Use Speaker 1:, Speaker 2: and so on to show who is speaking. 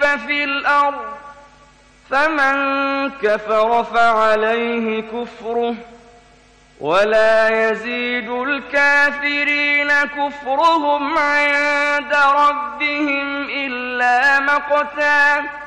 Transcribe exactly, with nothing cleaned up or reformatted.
Speaker 1: في الأرض فمن كفر فعليه كفره ولا يزيد الكافرين كفرهم عند ربهم إلا مقتا